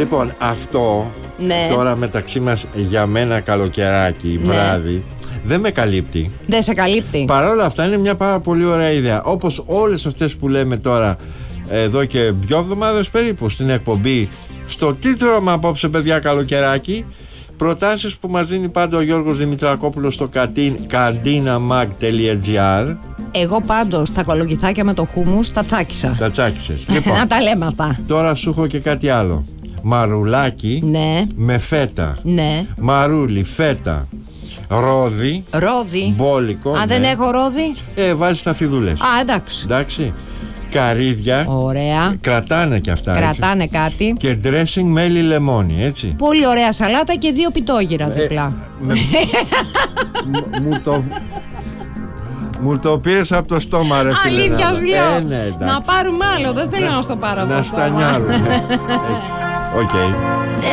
Λοιπόν, αυτό τώρα μεταξύ μας για μένα καλοκαιράκι, βράδυ, δεν με καλύπτει. Δεν σε καλύπτει. Παρ' όλα αυτά είναι μια πάρα πολύ ωραία ιδέα. Όπως όλες αυτές που λέμε τώρα εδώ και 2 εβδομάδες περίπου στην εκπομπή, στο τι τρώμε απόψε παιδιά καλοκαιράκι, προτάσεις που μας δίνει πάντα ο Γιώργος Δημητρακόπουλος στο cantinamag.gr. Εγώ πάντως τα κολοκυθάκια με το χούμους τα τσάκισα. Τα τσάκισες. Λοιπόν, να τα λέμε αυτά. Τώρα σου έχω και κάτι άλλο. Μαρουλάκι με φέτα. Μαρούλι, φέτα, ρόδι. Μπόλικο. Αν δεν έχω ρόδι, βάζεις τα φιδούλες. Εντάξει. Καρύδια. Ωραία. Κρατάνε και αυτά. Κρατάνε έτσι. Κάτι. Και dressing μέλι λεμόνι, έτσι. Πολύ ωραία σαλάτα και 2 πιτόγυρα δίπλα. Μου το πήρες από το στόμα, ρε φίλε. Αλήθεια σου λέω. Να πάρουμε άλλο, δεν θέλω να στο πάρω. Να στανιάρουμε. Οκ.